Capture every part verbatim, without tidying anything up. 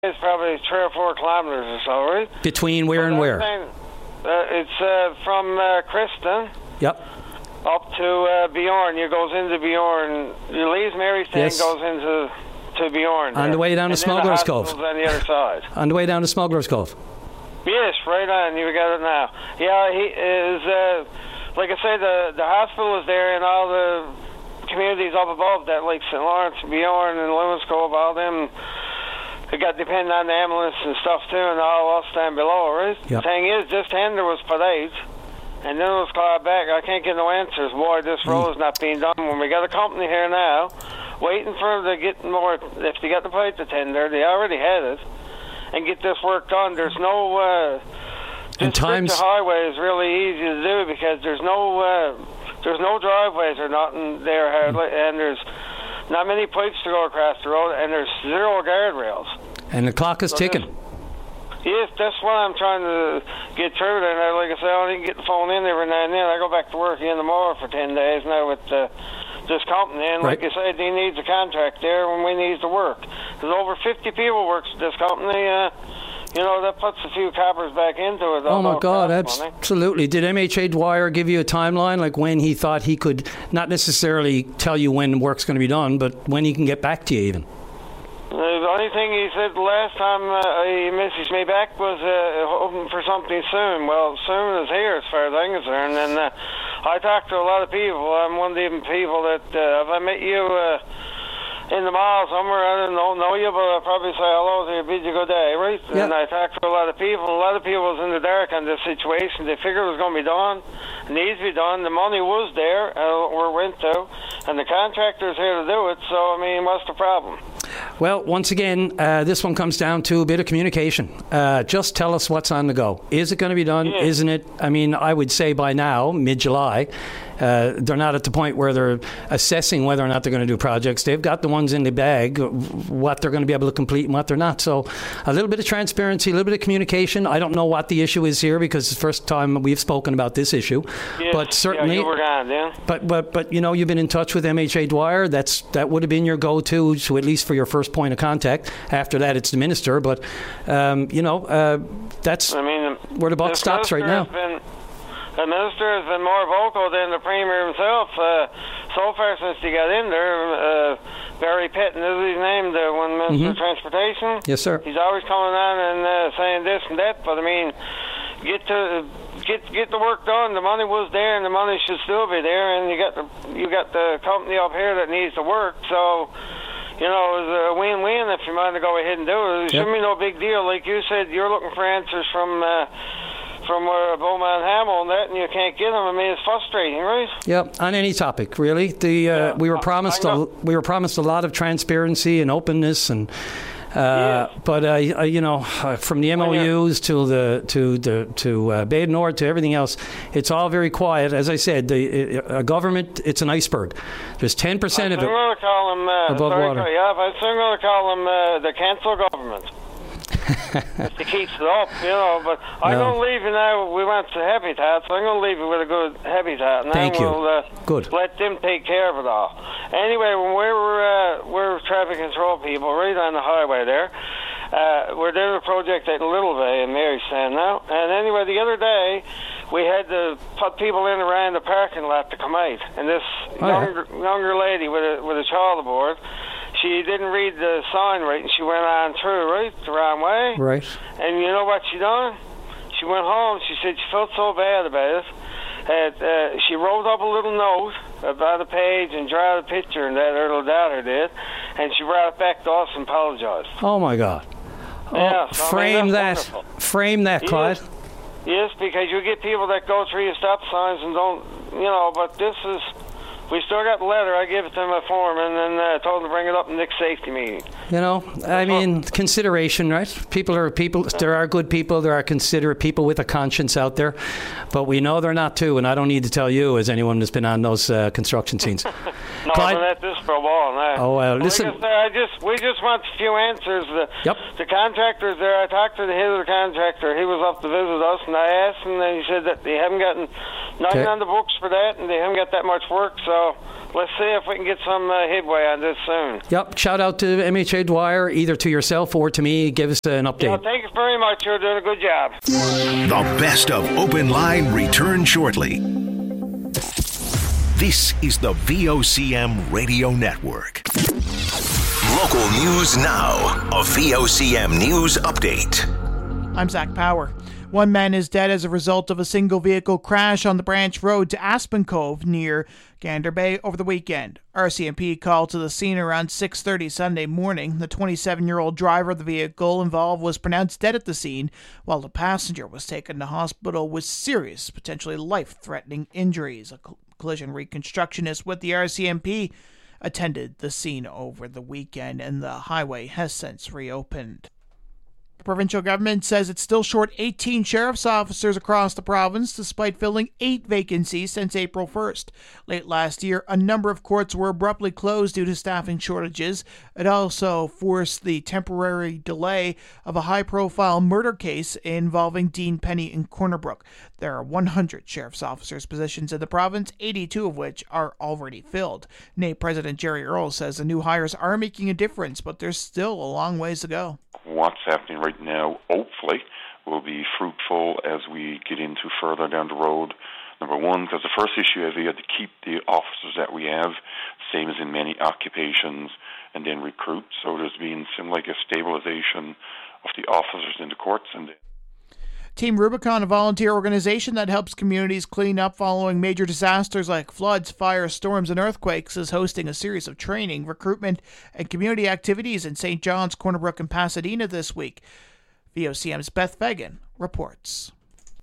It's probably three or four kilometres or so, right? Between where and where? Thing, uh, it's uh, from uh, Criston. Yep. Up to uh, Bjorn. You goes into Bjorn. You leave Marystown, yes. goes into to Bjorn. On there. the way down and to Smuggler's Cove. On the other side. On the way down to Smuggler's Cove. Yes, right on. You got it now. Yeah, he is. Uh, like I say, the the hospital is there, and all the communities up above that, like Saint Lawrence, Bjorn, and Lewis Cove, all them. They got depending on the ambulance and stuff too, and all us down below, right? Yep. The thing is, this tender was put out, and then it was called back. I can't get no answers. Boy, this road is not being done. When we got a company here now, waiting for them to get more. If they got to put out the tender, they already had it, and get this work done. There's no. Uh, and times the highway is really easy to do because there's no. Uh, there's no driveways or nothing there hardly, mm. and there's. Not many pipes to go across the road, and there's zero guardrails. And the clock is so ticking. Yes, that's what I'm trying to get through there. And like I say, I only get the phone in every now and then. I go back to work in the morning for ten days now with uh, this company. And right. like I said, he needs a contract there when we need to work. There's over fifty people works at this company. Uh, You know, that puts a few coppers back into it. Oh, my God, absolutely. Did M H A Dwyer give you a timeline, like when he thought he could, not necessarily tell you when work's going to be done, but when he can get back to you even? The only thing he said the last time uh, he messaged me back was uh, hoping for something soon. Well, soon is here as far as I'm concerned. And uh, I talked to a lot of people. I'm one of the people that, uh, if I met you... Uh, in the mall somewhere, I don't know, know you, but I'll probably say hello to you, bid you good day, right? Yep. And I talked to a lot of people, and a lot of people was in the dark on this situation. They figured it was going to be done. It needs to be done. The money was there, uh, where it went to, and the contractor's here to do it, so, I mean, what's the problem? Well, once again, uh, this one comes down to a bit of communication. Uh, just tell us what's on the go. Is it going to be done? Yeah. Isn't it? I mean, I would say by now, mid-July, uh, they're not at the point where they're assessing whether or not they're going to do projects. They've got the ones in the bag, what they're going to be able to complete and what they're not. So a little bit of transparency, a little bit of communication. I don't know what the issue is here because it's the first time we've spoken about this issue. Yes. But certainly, yeah, you were gone, yeah. But, but, but, you know, you've been in touch with M H A Dwyer. That's, that would have been your go-to, to at least for your first point of contact. After that, it's the minister. But, um, you know, uh, that's I mean, where the buck stops right now. Been, the minister has been more vocal than the premier himself uh, so far since he got in there. Uh, Barry Petton is his name, the one Minister mm-hmm. of Transportation. Yes, sir. He's always coming on and uh, saying this and that, but I mean, get to get get the work done. The money was there, and the money should still be there. And you got the you got the company up here that needs to work, so. You know, it was a win-win if you mind to go ahead and do it. It shouldn't be no big deal. Like you said, you're looking for answers from uh, from uh, Beaumont Hamel and that, and you can't get them. I mean, it's frustrating, right? Yeah, on any topic, really. The uh, yeah. we were promised a, we were promised a lot of transparency and openness and. Uh, yes. But uh, you know, uh, from the M O Us to the to the to uh, Bay Nord to everything else, it's all very quiet. As I said, the uh, government, it's an iceberg. There's ten percent of it I'm going to call them uh, above sorry, water. Yeah, I'm going to call them uh, the cancel government. If it keeps it up, you know. But I'm no. going to leave you now. We went to Habitat, so I'm going to leave you with a good Habitat. And Thank then we'll, you. Uh, good. Let them take care of it all. Anyway, when we were uh, we're traffic control people right on the highway there. Uh, we're doing a project at Little Bay in Marystown now. And anyway, the other day, we had to put people in around the parking lot to come out. And this oh, younger, yeah. younger lady with a, with a child aboard, she didn't read the sign right, and she went on through, right, the wrong way. Right. And you know what she done? She went home. She said she felt so bad about it. And, uh, she wrote up a little note about a page and drew a picture, and that her little daughter did. And she brought it back to us and apologized. Oh, my God. Oh, yeah, so, frame I mean, that. wonderful. Frame that, Clyde. Yes, yes, because you get people that go through your stop signs and don't, you know, but this is... We still got the letter. I gave it to my foreman and uh, told him to bring it up in the next safety meeting. You know, I mean, consideration, right? People are people. There are good people. There are considerate people with a conscience out there. But we know they're not too, and I don't need to tell you as anyone that's been on those uh, construction scenes. no, Clyde? I've been at this for a while now. Oh, well, listen. Like I, said, I just, we just want a few answers. The, yep. the contractor's there. I talked to the head of the contractor. He was up to visit us, and I asked him, and he said that they haven't gotten nothing okay. on the books for that, and they haven't got that much work, so... Let's see if we can get some uh, headway on this soon. Yep. Shout out to M H A Jay Dwyer, either to yourself or to me. Give us an update. Yeah, thank you very much. You're doing a good job. The best of Open Line returns shortly. This is the V O C M Radio Network. Local news now. A V O C M News Update. I'm Zach Power. One man is dead as a result of a single vehicle crash on the branch road to Aspen Cove near Gander Bay over the weekend. R C M P called to the scene around six thirty Sunday morning. The twenty-seven-year-old driver of the vehicle involved was pronounced dead at the scene, while the passenger was taken to hospital with serious, potentially life-threatening injuries. A collision reconstructionist with the R C M P attended the scene over the weekend, and the highway has since reopened. The provincial government says it's still short eighteen sheriff's officers across the province, despite filling eight vacancies since April first. Late last year, a number of courts were abruptly closed due to staffing shortages. It also forced the temporary delay of a high-profile murder case involving Dean Penny in Corner Brook. There are one hundred sheriff's officers positions in the province, eighty-two of which are already filled. N A I President Jerry Earl says the new hires are making a difference, but there's still a long ways to go. What's happening right now, hopefully, will be fruitful as we get into further down the road. Number one, because the first issue is we had to keep the officers that we have, same as in many occupations, and then recruit. So there's been some like a stabilization of the officers in the courts. And Team Rubicon, a volunteer organization that helps communities clean up following major disasters like floods, fires, storms, and earthquakes, is hosting a series of training, recruitment, and community activities in Saint John's, Corner Brook, and Pasadena this week. V O C M's Beth Fagan reports.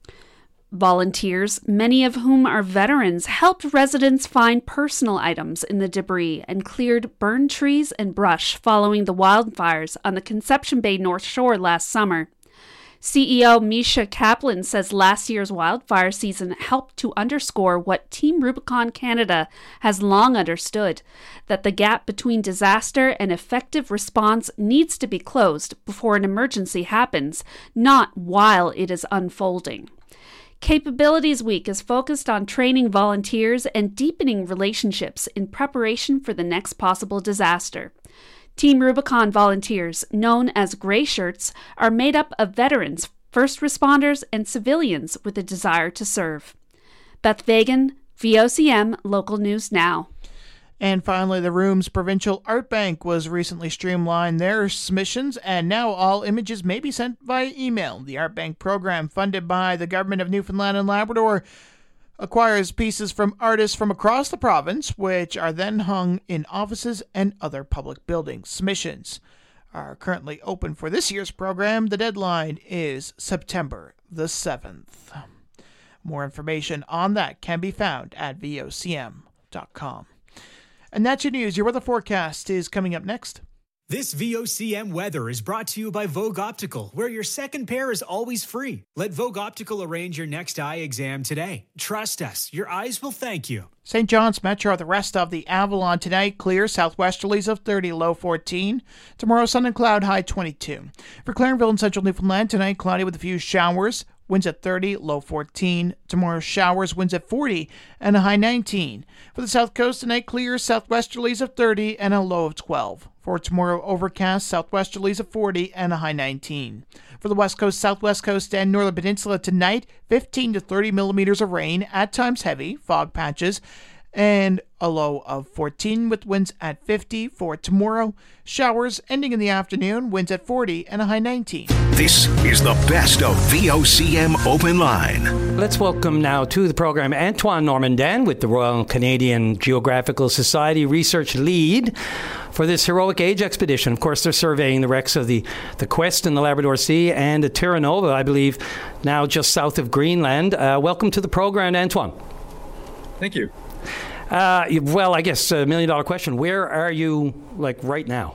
Volunteers, many of whom are veterans, helped residents find personal items in the debris and cleared burned trees and brush following the wildfires on the Conception Bay North Shore last summer. C E O Misha Kaplan says last year's wildfire season helped to underscore what Team Rubicon Canada has long understood, that the gap between disaster and effective response needs to be closed before an emergency happens, not while it is unfolding. Capabilities Week is focused on training volunteers and deepening relationships in preparation for the next possible disaster. Team Rubicon volunteers, known as Grey Shirts, are made up of veterans, first responders, and civilians with a desire to serve. Beth Fagan, V O C M Local News Now. And finally, the Rooms Provincial Art Bank was recently streamlined their submissions, and now all images may be sent via email. The Art Bank program, funded by the Government of Newfoundland and Labrador, acquires pieces from artists from across the province, which are then hung in offices and other public buildings. Submissions are currently open for this year's program. The deadline is September the seventh. More information on that can be found at V O C M dot com. And that's your news. Your weather forecast is coming up next. This V O C M weather is brought to you by Vogue Optical, where your second pair is always free. Let Vogue Optical arrange your next eye exam today. Trust us, your eyes will thank you. Saint John's Metro, the rest of the Avalon tonight, clear, southwesterlies of thirty, low fourteen. Tomorrow, sun and cloud, high twenty-two. For Clarenville and central Newfoundland, tonight, cloudy with a few showers, winds at thirty, low fourteen. Tomorrow, showers, winds at forty, and a high nineteen. For the south coast, tonight, clear, southwesterlies of thirty, and a low of twelve. For tomorrow, overcast, southwesterlies of forty, and a high nineteen. For the west coast, southwest coast, and northern peninsula tonight, fifteen to thirty millimeters of rain, at times heavy, fog patches, and a low of fourteen with winds at fifty. For tomorrow, showers ending in the afternoon, winds at forty, and a high nineteen. This is the best of V O C M Open Line. Let's welcome now to the program Antoine Normandin with the Royal Canadian Geographical Society Research Lead for this Heroic Age expedition. Of course, they're surveying the wrecks of the, the Quest in the Labrador Sea and the Terra Nova, I believe, now just south of Greenland. Uh, welcome to the program, Antoine. Thank you. Uh, well, I guess a million dollar question. Where are you, like, right now?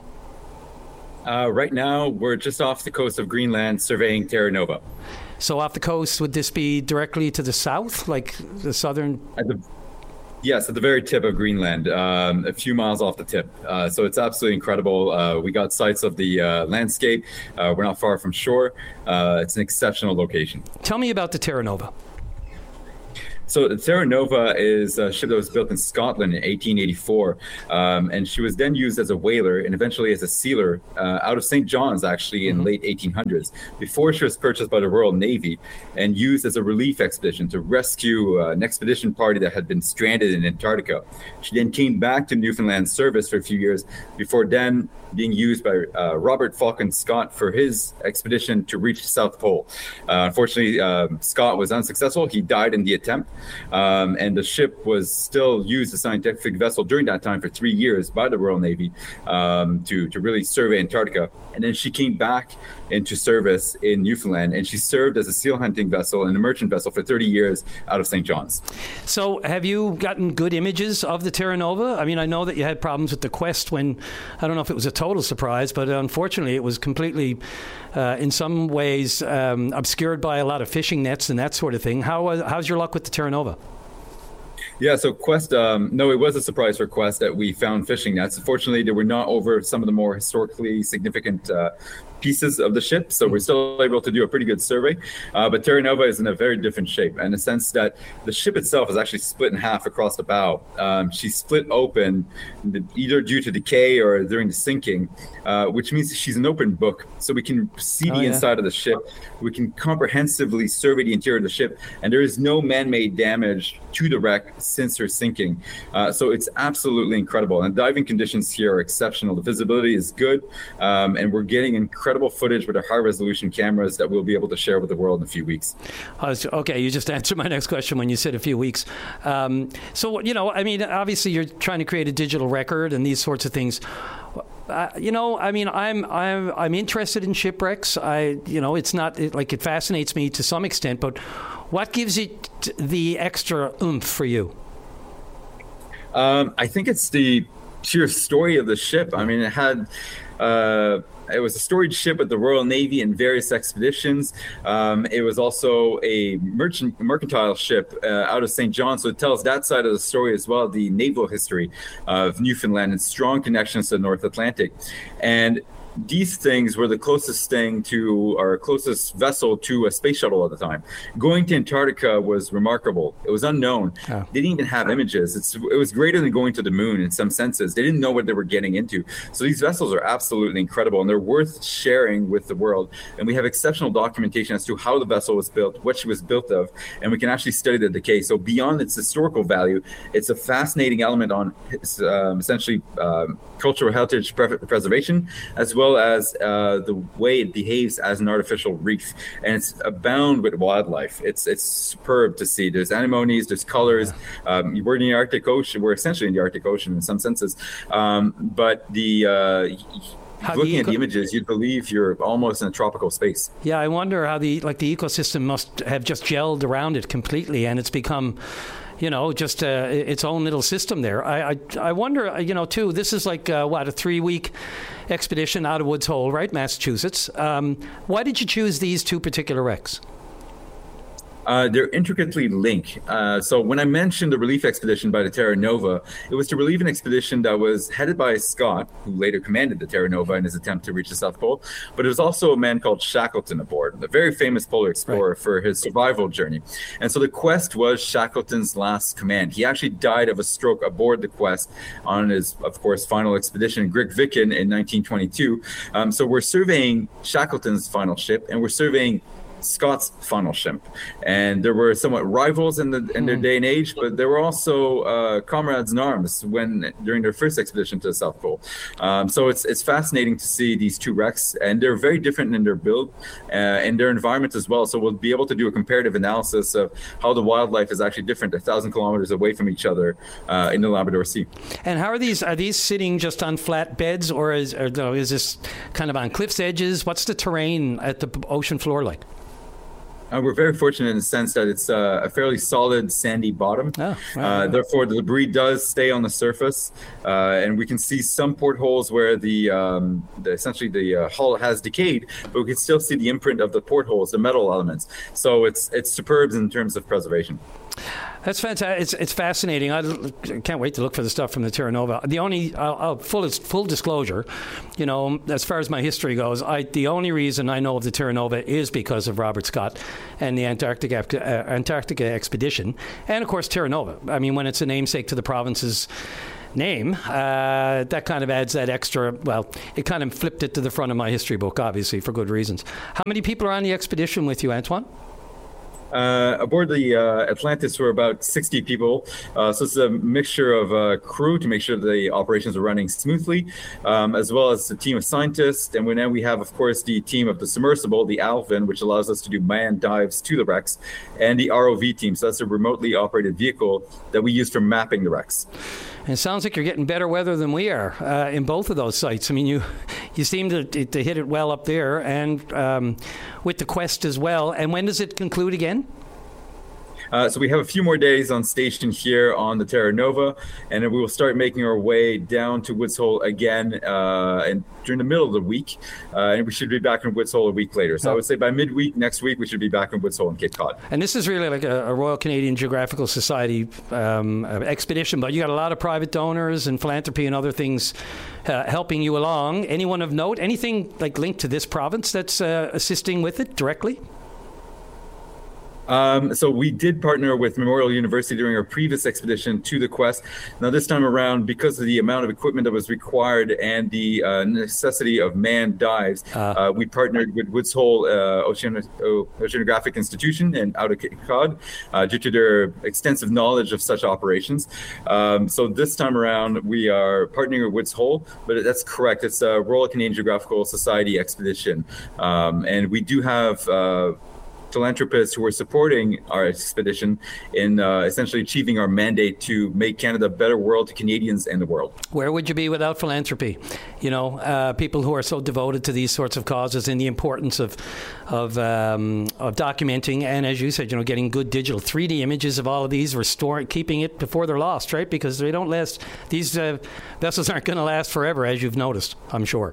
Uh, right now, we're just off the coast of Greenland surveying Terra Nova. So off the coast, would this be directly to the south, like the southern? At the, yes, at the very tip of Greenland, um, a few miles off the tip. Uh, so it's absolutely incredible. Uh, we got sights of the uh, landscape. Uh, we're not far from shore. Uh, it's an exceptional location. Tell me about the Terra Nova. So the Terra Nova is a ship that was built in Scotland in eighteen eighty-four, um, and she was then used as a whaler and eventually as a sealer uh, out of Saint John's, actually, in mm-hmm. late eighteen hundreds, before she was purchased by the Royal Navy and used as a relief expedition to rescue uh, an expedition party that had been stranded in Antarctica. She then came back to Newfoundland service for a few years before then being used by uh, Robert Falcon Scott for his expedition to reach the South Pole. Uh, unfortunately, uh, Scott was unsuccessful. He died in the attempt, um, and the ship was still used as a scientific vessel during that time for three years by the Royal Navy um, to, to really survey Antarctica. And then she came back into service in Newfoundland, and she served as a seal hunting vessel and a merchant vessel for thirty years out of Saint John's. So have you gotten good images of the Terra Nova? I mean, I know that you had problems with the Quest when, I don't know if it was a total surprise, but unfortunately it was completely, uh, in some ways, um, obscured by a lot of fishing nets and that sort of thing. How uh, how's your luck with the Terra Nova? Yeah, so Quest, um, no, it was a surprise for Quest that we found fishing nets. Fortunately, they were not over some of the more historically significant uh, pieces of the ship, so we're still able to do a pretty good survey. Uh, but Terra Nova is in a very different shape, in the sense that the ship itself is actually split in half across the bow. Um, she's split open, either due to decay or during the sinking, uh, which means she's an open book. So we can see the oh, yeah. inside of the ship. We can comprehensively survey the interior of the ship, and there is no man-made damage to the wreck since her sinking. Uh, so it's absolutely incredible. And diving conditions here are exceptional. The visibility is good, um, and we're getting incredible footage with our high-resolution cameras that we'll be able to share with the world in a few weeks. Okay, you just answered my next question when you said a few weeks. Um, so, you know, I mean, obviously you're trying to create a digital record and these sorts of things. Uh, you know, I mean, I'm I'm I'm interested in shipwrecks. I, you know, it's not it, like it fascinates me to some extent, but what gives it the extra oomph for you? Um, I think it's the sheer story of the ship. I mean, it had. Uh, It was a storage ship with the Royal Navy in various expeditions. Um, it was also a merchant mercantile ship uh, out of Saint John, so it tells that side of the story as well, the naval history of Newfoundland and strong connections to the North Atlantic. And these things were the closest thing to, or closest vessel to a space shuttle at the time. Going to Antarctica was remarkable. It was unknown. Oh. They didn't even have images. It's, it was greater than going to the moon in some senses. They didn't know what they were getting into. So these vessels are absolutely incredible, and they're worth sharing with the world. And we have exceptional documentation as to how the vessel was built, what she was built of, and we can actually study the decay. So beyond its historical value, it's a fascinating element on um, essentially um, cultural heritage pre- preservation, as well well as uh, the way it behaves as an artificial reef, and it's abound with wildlife. It's it's superb to see. There's anemones, there's colors. Um, we're in the Arctic Ocean. We're essentially in the Arctic Ocean in some senses, um, but the uh, How looking the eco- at the images, you'd believe you're almost in a tropical space. Yeah, I wonder how the like the ecosystem must have just gelled around it completely, and it's become, you know, just uh, its own little system there. I, I I wonder, you know, too. This is like uh, what a three-week expedition out of Woods Hole, right, Massachusetts. Um, why did you choose these two particular wrecks? Uh, they're intricately linked. Uh, so when I mentioned the relief expedition by the Terra Nova, it was to relieve an expedition that was headed by Scott, who later commanded the Terra Nova in his attempt to reach the South Pole. But there was also a man called Shackleton aboard, a very famous polar explorer, right, for his survival journey. And so the Quest was Shackleton's last command. He actually died of a stroke aboard the Quest on his, of course, final expedition, Grytviken, in nineteen twenty-two. Um, so we're surveying Shackleton's final ship, and we're surveying Scott's final ship, and there were somewhat rivals in the in their day and age, but there were also uh, comrades in arms when during their first expedition to the South Pole. Um, so it's it's fascinating to see these two wrecks, and they're very different in their build uh, and their environment as well. So we'll be able to do a comparative analysis of how the wildlife is actually different a thousand kilometers away from each other uh, in the Labrador Sea. And how are these? Are these sitting just on flat beds, or is or is this kind of on cliffs edges? What's the terrain at the ocean floor like? Uh, we're very fortunate in the sense that it's uh, a fairly solid sandy bottom. Oh, right, uh, right. Therefore, the debris does stay on the surface, uh, and we can see some portholes where the, um, the essentially the uh, hull has decayed, but we can still see the imprint of the portholes, the metal elements. So it's it's superb in terms of preservation. That's fantastic. It's, it's fascinating. I can't wait to look for the stuff from the Terra Nova. The only, I'll, I'll, full full disclosure, you know, as far as my history goes, I the only reason I know of the Terra Nova is because of Robert Scott and the Antarctica, uh, Antarctica expedition, and of course Terra Nova. I mean, when it's a namesake to the province's name, uh, that kind of adds that extra, well, it kind of flipped it to the front of my history book, obviously, for good reasons. How many people are on the expedition with you, Antoine? Uh, aboard the uh, Atlantis were about sixty people. Uh, so it's a mixture of uh, crew to make sure the operations are running smoothly, um, as well as a team of scientists. And then we have, of course, the team of the submersible, the Alvin, which allows us to do manned dives to the wrecks, and the R O V team. So that's a remotely operated vehicle that we use for mapping the wrecks. And it sounds like you're getting better weather than we are uh, in both of those sites. I mean, you you seem to, to hit it well up there, and um, with the Quest as well. And when does it conclude again? Uh, so we have a few more days on station here on the Terra Nova, and then we will start making our way down to Woods Hole again uh, and during the middle of the week, uh, and we should be back in Woods Hole a week later. So oh. I would say by midweek next week, we should be back in Woods Hole and Cape Cod. And this is really like a, a Royal Canadian Geographical Society um, expedition, but you got a lot of private donors and philanthropy and other things uh, helping you along. Anyone of note? Anything like linked to this province that's uh, assisting with it directly? Um, so we did partner with Memorial University during our previous expedition to the Quest. Now this time around, because of the amount of equipment that was required and the uh, necessity of manned dives, uh, uh, we partnered with Woods Hole uh, Ocean- Oceanographic Institution and out of Cape Cod uh, due to their extensive knowledge of such operations. Um, so this time around, we are partnering with Woods Hole, but that's correct. It's a Royal Canadian Geographical Society expedition. Um, and we do have uh, philanthropists who are supporting our expedition in uh, essentially achieving our mandate to make Canada a better world to Canadians and the world. Where would you be without philanthropy? You know, uh, people who are so devoted to these sorts of causes and the importance of of, um, of documenting and, as you said, you know, getting good digital three D images of all of these, restoring, keeping it before they're lost, right? Because they don't last. These uh, vessels aren't going to last forever, as you've noticed, I'm sure.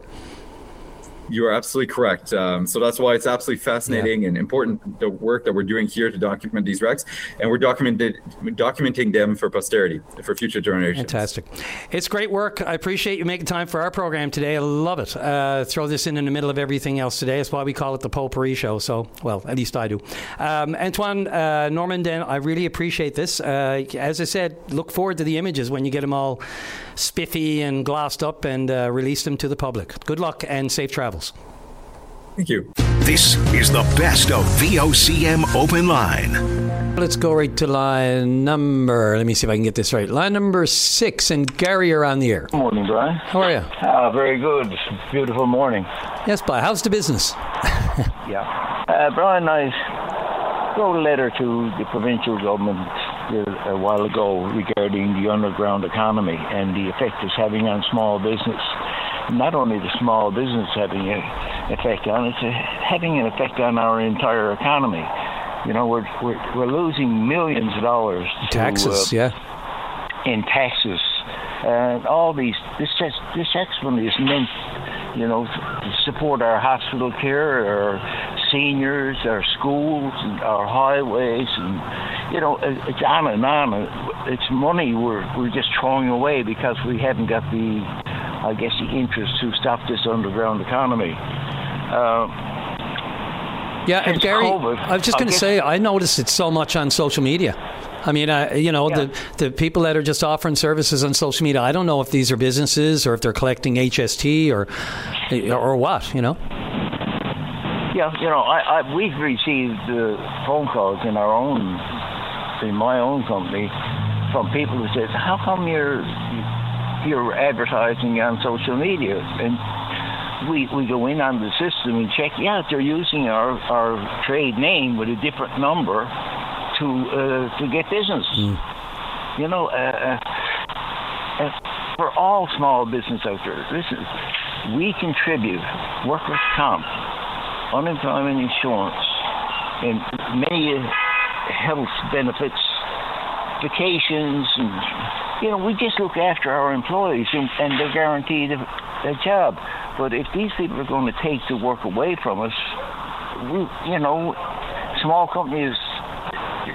You are absolutely correct. Um, so that's why it's absolutely fascinating yeah. and important, the work that we're doing here to document these wrecks. And we're documented, documenting them for posterity, for future generations. Fantastic. It's great work. I appreciate you making time for our program today. I love it. Uh, throw this in in the middle of everything else today. That's why we call it the Potpourri Show. So, well, at least I do. Um, Antoine uh, Normandin, I really appreciate this. Uh, as I said, look forward to the images when you get them all spiffy and glossed up and uh, release them to the public. Good luck and safe travels. Thank you. This is the best of V O C M Open Line. Let's go right to line number, let me see if I can get this right. Line number six, and Gary, you're on the air. Good morning, Brian. How are you? Uh, very good. Beautiful morning. Yes, Brian. How's the business? yeah. Uh, Brian, I wrote a letter to the provincial government a while ago regarding the underground economy and the effect it's having on small business. Not only the small business having an effect on it, it's having an effect on our entire economy. You know, we're we're, we're losing millions of dollars to, taxes, uh, yeah, in taxes, and all these. This this exponent is meant, you know, to support our hospital care, our seniors, our schools, and our highways, and you know, it's on and on. It's money we're we're just throwing away because we haven't got the, I guess, the interest to stop this underground economy. Uh, yeah, and Gary, COVID, I was just going to say, I notice it so much on social media. I mean, uh, you know, yeah. the the people that are just offering services on social media, I don't know if these are businesses or if they're collecting H S T or or what, you know? Yeah, you know, I, I we've received uh, phone calls in our own, in my own company, from people who says, how come you're you're advertising on social media? And we we go in on the system and check, yeah, they're using our, our trade name with a different number to uh, to get business. Mm. You know, uh, uh, for all small business out there, listen, we contribute workers' comp, unemployment insurance, and many health benefits, vacations, and you know, we just look after our employees and, and they're guaranteed a, a job. But if these people are going to take the work away from us, we, you know, small companies,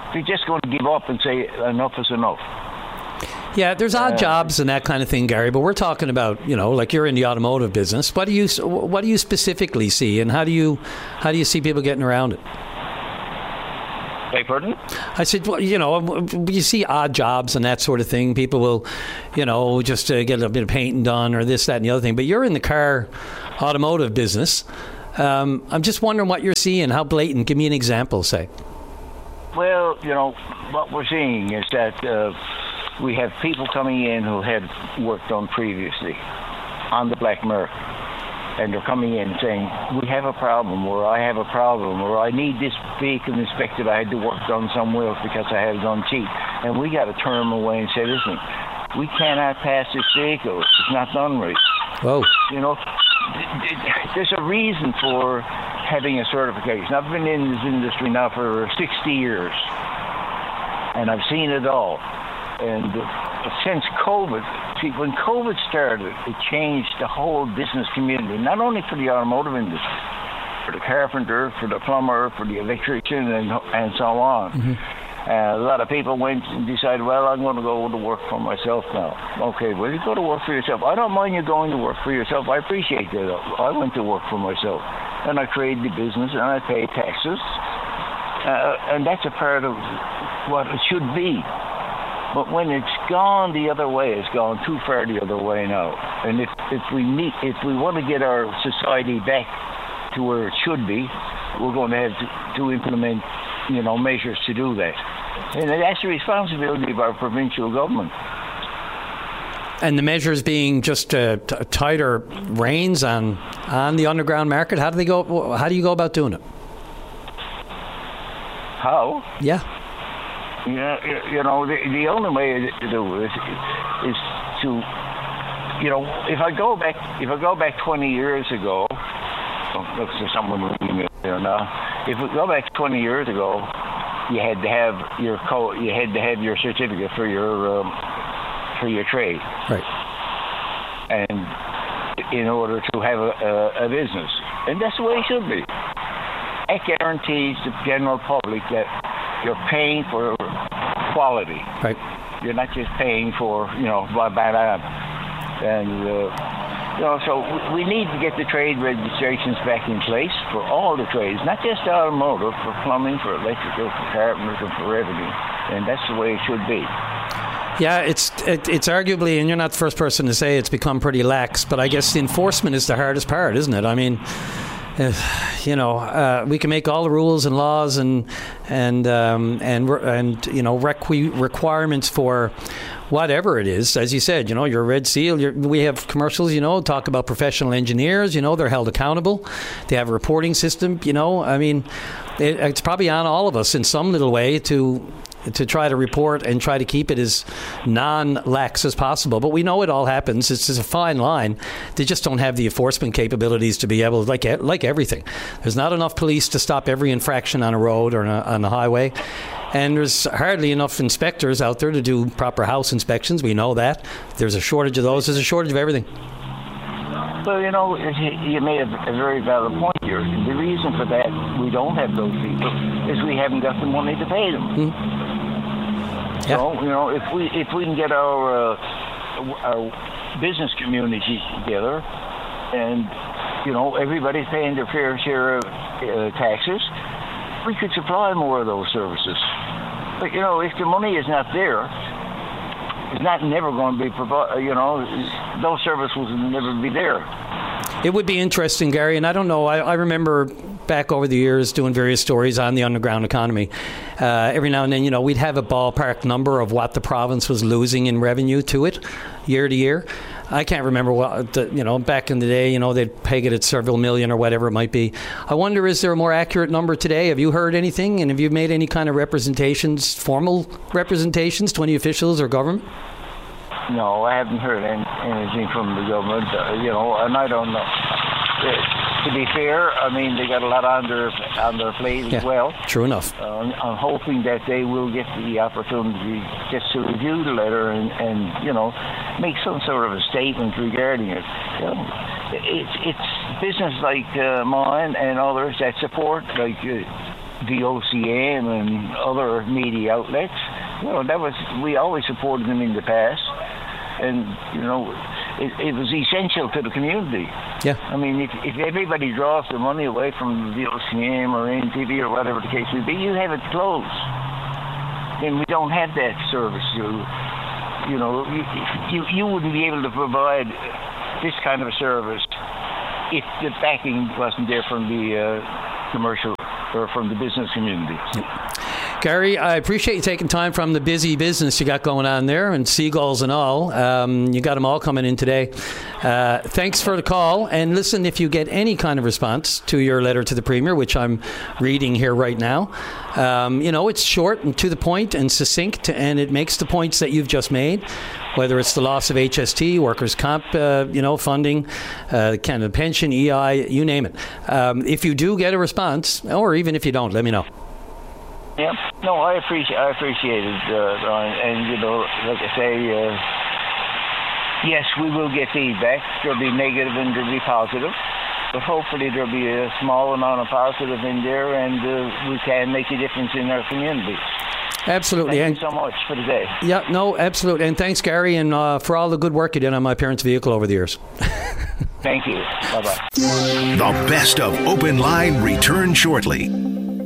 they're just going to give up and say enough is enough. Yeah, there's odd Uh, jobs and that kind of thing, Gary. But we're talking about, you know, like you're in the automotive business. What do you what do you specifically see, and how do you how do you see people getting around it? Beg pardon? I said, well, you know, you see odd jobs and that sort of thing. People will, you know, just uh, get a bit of painting done or this, that, and the other thing. But you're in the car automotive business. Um, I'm just wondering what you're seeing. How blatant? Give me an example, say. Well, you know, what we're seeing is that uh, we have people coming in who had work done previously on the black market. And they're coming in saying, we have a problem, or I have a problem, or I need this vehicle inspected. I had to work done somewhere else because I had it done cheap. And we got to turn them away and say, listen, we cannot pass this vehicle. It's not done right. Whoa. You know, there's a reason for having a certification. I've been in this industry now for sixty years, and I've seen it all. And uh, since COVID, see, when COVID started, it changed the whole business community, not only for the automotive industry, for the carpenter, for the plumber, for the electrician, and and so on. Mm-hmm. Uh, a lot of people went and decided, well, I'm going to go to work for myself now. Okay, well, you go to work for yourself. I don't mind you going to work for yourself. I appreciate that. I went to work for myself, and I created the business, and I pay taxes, uh, and that's a part of what it should be. But when it's gone the other way, it's gone too far the other way now. And if, if we need, if we want to get our society back to where it should be, we're going to have to, to implement, you know, measures to do that. And that's the responsibility of our provincial government. And the measures being just uh, t- tighter reins on on the underground market. How do they go? How do you go about doing it? How? Yeah. Yeah, you know, the, the only way to do it is, is to, you know, if I go back, if I go back twenty years ago, oh, looks there's someone reading me there now. If we go back twenty years ago, you had to have your co, you had to have your certificate for your um, for your trade, right? And in order to have a, a, a business, and that's the way it should be. That guarantees the general public that you're paying for quality. Right. You're not just paying for, you know, blah, blah, blah. And, uh, you know, so we need to get the trade registrations back in place for all the trades, not just automotive, for plumbing, for electrical, for carpenters, and for everything. And that's the way it should be. Yeah, it's it, it's arguably, and you're not the first person to say it's become pretty lax, but I guess the enforcement is the hardest part, isn't it? I mean, Uh, you know, uh, we can make all the rules and laws and and um, and and you know requ- requirements for whatever it is. As you said, you know, your Red Seal. Your, we have commercials. You know, talk about professional engineers. You know, they're held accountable. They have a reporting system. You know, I mean, it, it's probably on all of us in some little way to. to try to report and try to keep it as non-lax as possible. But we know it all happens. It's just a fine line. They just don't have the enforcement capabilities to be able to, like, like everything. There's not enough police to stop every infraction on a road or on a, on a highway. And there's hardly enough inspectors out there to do proper house inspections. We know that. There's a shortage of those. There's a shortage of everything. Well, you know, you made a, a very valid point here. The reason for that we don't have those people is we haven't got the money to pay them. Mm. Yeah. So, you know, if we if we can get our uh, our business community together, and you know everybody's paying their fair share of uh, taxes, we could supply more of those services. But you know, if the money is not there, it's not never going to be provided. You know, those services will never be there. It would be interesting, Gary, and I don't know. I, I remember back over the years doing various stories on the underground economy. Uh, every now and then, you know, we'd have a ballpark number of what the province was losing in revenue to it year to year. I can't remember what, the, you know, back in the day, you know, they'd peg it at several million or whatever it might be. I wonder, is there a more accurate number today? Have you heard anything? And have you made any kind of representations, formal representations to any officials or government? No, I haven't heard any, anything from the government, uh, you know, and I don't know. Uh, to be fair, I mean, they got a lot on their, on their plate yeah, as well. True enough. Uh, I'm hoping that they will get the opportunity just to review the letter and, and you know, make some sort of a statement regarding it. You know, it's, it's business like uh, mine and others that support, like uh, V O C M and other media outlets. You know, that was, we always supported them in the past, and you know, it, it was essential to the community. Yeah. I mean, if, if everybody draws the money away from V O C M or N T V or whatever the case may be, you have it closed. Then we don't have that service. You, you know, you, you, you wouldn't be able to provide this kind of a service if the backing wasn't there from the uh, commercial or from the business community. Gary, I appreciate you taking time from the busy business you got going on there, and seagulls and all. Um, you got them all coming in today. Uh, thanks for the call. And listen, if you get any kind of response to your letter to the Premier, which I'm reading here right now, um, you know, it's short and to the point and succinct, and it makes the points that you've just made, whether it's the loss of H S T, workers' comp, uh, you know, funding, uh, Canada Pension, E I, you name it. Um, if you do get a response, or even if you don't, let me know. Yeah, no, I appreciate I appreciate it, uh, Ron. And you know, like I say, uh, yes, we will get feedback. There'll be negative and there'll be positive, but hopefully there'll be a small amount of positive in there, and uh, we can make a difference in our communities. Absolutely. Thank you so much for today. Yeah, no, absolutely. And thanks, Gary, and uh, for all the good work you did on my parents' vehicle over the years. Thank you. Bye-bye. The best of Open Line returns shortly.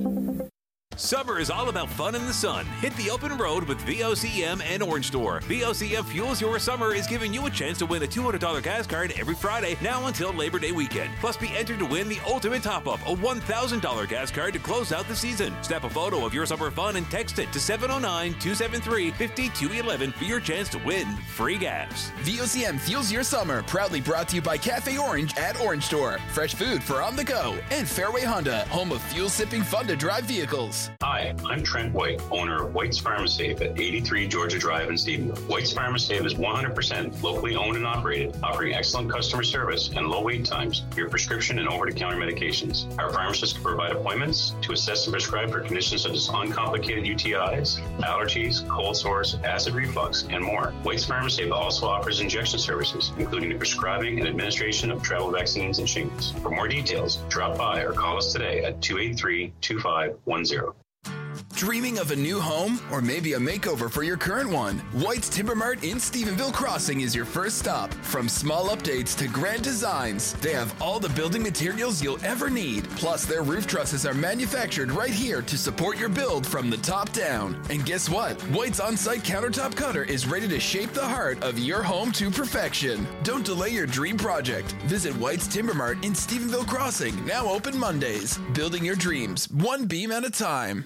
Summer is all about fun in the sun. Hit the open road with V O C M and Orange Store. V O C M Fuels Your Summer is giving you a chance to win a two hundred dollars gas card every Friday, now until Labor Day weekend. Plus, be entered to win the ultimate top-up, a one thousand dollars gas card to close out the season. Snap a photo of your summer fun and text it to seven oh nine, two seven three, five two one one for your chance to win free gas. V O C M Fuels Your Summer, proudly brought to you by Cafe Orange at Orange Store. Fresh food for on the go. And Fairway Honda, home of fuel-sipping fun-to-drive vehicles. Hi, I'm Trent White, owner of White's Pharmasafe at eighty-three Georgia Drive in Stephenville. White's Pharmasafe is one hundred percent locally owned and operated, offering excellent customer service and low wait times for your prescription and over-the-counter medications. Our pharmacists can provide appointments to assess and prescribe for conditions such as uncomplicated U T Is, allergies, cold sores, acid reflux, and more. White's Pharmasafe also offers injection services, including the prescribing and administration of travel vaccines and shingles. For more details, drop by or call us today at two eight three, two five one zero. Dreaming of a new home or maybe a makeover for your current one? White's Timber Mart in Stephenville Crossing is your first stop. From small updates to grand designs, they have all the building materials you'll ever need. Plus, their roof trusses are manufactured right here to support your build from the top down. And guess what? White's on-site countertop cutter is ready to shape the heart of your home to perfection. Don't delay your dream project. Visit White's Timber Mart in Stephenville Crossing, now open Mondays. Building your dreams, one beam at a time.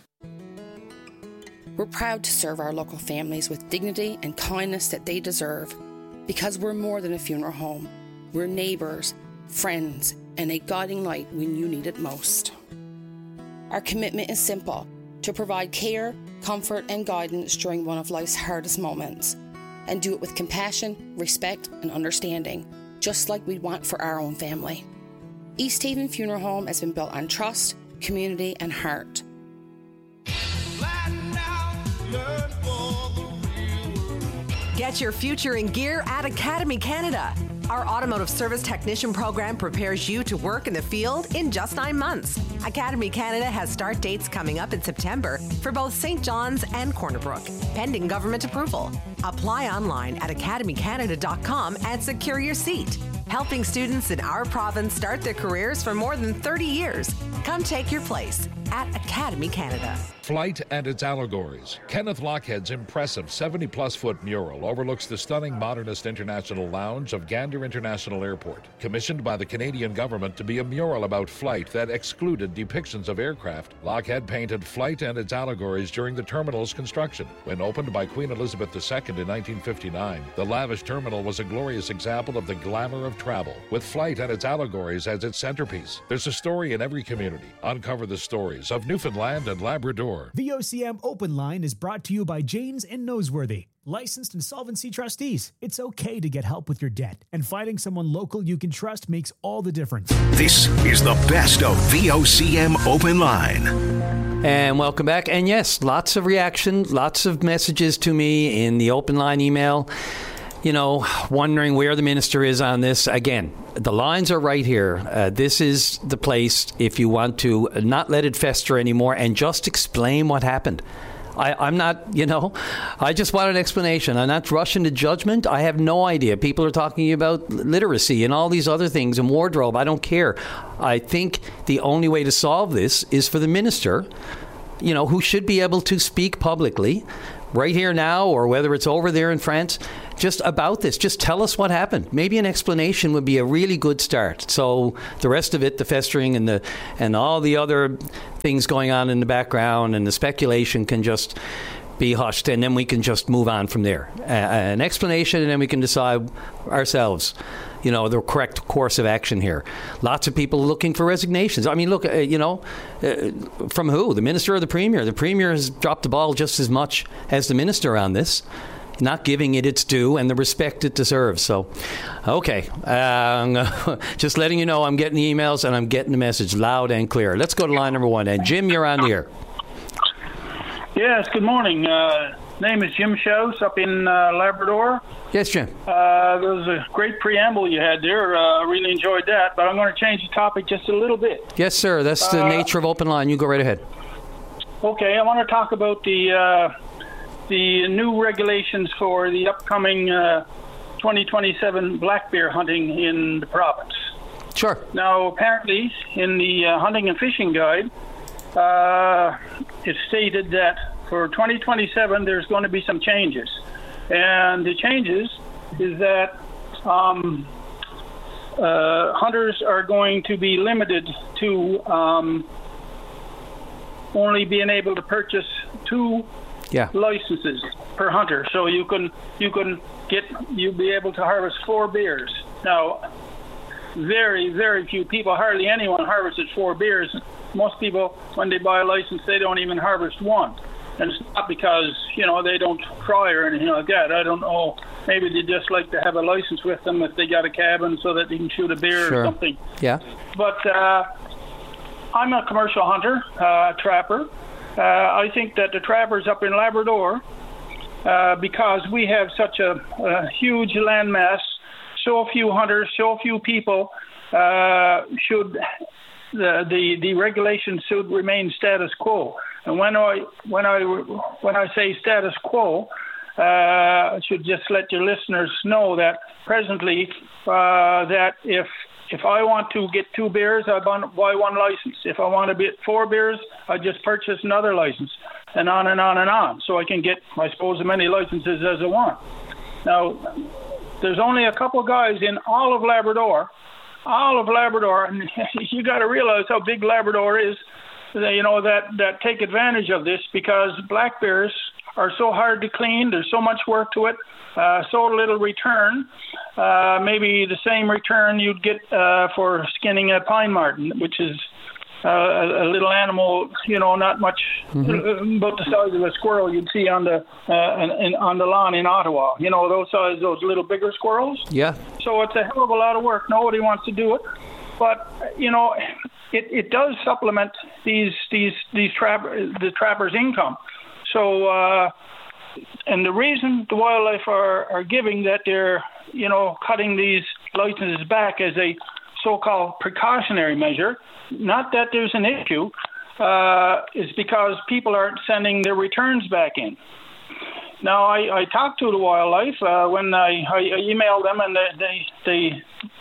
We're proud to serve our local families with dignity and kindness that they deserve, because we're more than a funeral home. We're neighbours, friends, and a guiding light when you need it most. Our commitment is simple: to provide care, comfort, and guidance during one of life's hardest moments, and do it with compassion, respect, and understanding, just like we'd want for our own family. East Haven Funeral Home has been built on trust, community, and heart. Get your future in gear at Academy Canada. Our automotive service technician program prepares you to work in the field in just nine months. Academy Canada has start dates coming up in September for both Saint John's and Corner Brook, pending government approval. Apply online at academy canada dot com and secure your seat. Helping students in our province start their careers for more than thirty years. Come take your place at Academy Canada. Flight and its allegories. Kenneth Lochhead's impressive seventy-plus foot mural overlooks the stunning modernist international lounge of Gander International Airport. Commissioned by the Canadian government to be a mural about flight that excluded depictions of aircraft, Lochhead painted flight and its allegories during the terminal's construction. When opened by Queen Elizabeth the Second in nineteen fifty-nine, the lavish terminal was a glorious example of the glamour of travel, with flight and its allegories as its centerpiece. There's a story in every community. Uncover the stories of Newfoundland and Labrador. V O C M Open Line is brought to you by Janes and Noseworthy, licensed insolvency trustees. It's okay to get help with your debt, and finding someone local you can trust makes all the difference. This is the best of V O C M Open Line. And welcome back. And yes, lots of reaction, lots of messages to me in the Open Line email. you know, wondering where the minister is on this. Again, the lines are right here. Uh, this is the place if you want to not let it fester anymore and just explain what happened. I, I'm not, you know, I just want an explanation. I'm not rushing to judgment. I have no idea. People are talking about literacy and all these other things and wardrobe. I don't care. I think the only way to solve this is for the minister, you know, who should be able to speak publicly right here now, or whether it's over there in France, just about this. Just tell us what happened. Maybe an explanation would be a really good start. So the rest of it, the festering and the and all the other things going on in the background and the speculation can just be hushed, and then we can just move on from there. Uh, an explanation, and then we can decide ourselves, you know, the correct course of action here. Lots of people looking for resignations. I mean, look, uh, you know, uh, from who? The minister or the premier? The premier has dropped the ball just as much as the minister on this, not giving it its due and the respect it deserves. So, okay, uh, just letting you know I'm getting the emails and I'm getting the message loud and clear. Let's go to line number one. And Jim, you're on the air. Yes, good morning. Uh, name is Jim Shouse up in uh, Labrador. Yes, Jim. Uh, there was a great preamble you had there. I uh, really enjoyed that, but I'm going to change the topic just a little bit. Yes, sir. That's the uh, nature of Open Line. You go right ahead. Okay, I want to talk about the uh, the new regulations for the upcoming uh, twenty twenty-seven black bear hunting in the province. Sure. Now, apparently, in the uh, hunting and fishing guide, uh, it's stated that for twenty twenty-seven there's going to be some changes. And the changes is that um, uh, hunters are going to be limited to um, only being able to purchase two yeah. licenses per hunter. So you can you can get you'll be able to harvest four bears. Now, very very few people, hardly anyone, harvested four bears. Most people, when they buy a license, they don't even harvest one. And it's not because, you know, they don't try or anything like that. I don't know. Maybe they just like to have a license with them if they got a cabin so that they can shoot a bear sure. or something. Yeah. But uh, I'm a commercial hunter, uh, trapper. Uh, I think that the trappers up in Labrador, uh, because we have such a, a huge landmass, so few hunters, so few people, uh, should the, the the regulations should remain status quo. And when I when I when I say status quo, uh, I should just let your listeners know that presently uh, that if if I want to get two bears, I buy one license. If I want to get four bears, I just purchase another license, and on and on and on. So I can get, I suppose, as many licenses as I want. Now, there's only a couple guys in all of Labrador, all of Labrador, and you got to realize how big Labrador is. You know, that, that take advantage of this, because black bears are so hard to clean. There's so much work to it, uh, so little return. Uh, maybe the same return you'd get uh, for skinning a pine marten, which is uh, a, a little animal, you know, not much, mm-hmm. about the size of a squirrel you'd see on the uh, in, on the lawn in Ottawa. You know, those size, those little bigger squirrels. Yeah. So it's a hell of a lot of work. Nobody wants to do it. But, you know, it, it does supplement these these these trap the trappers' income. So, uh, and the reason the wildlife are, are giving that they're, you know, cutting these licenses back as a so-called precautionary measure, not that there's an issue, uh, is because people aren't sending their returns back in. Now, I, I talked to the wildlife uh, when I, I emailed them, and they they. they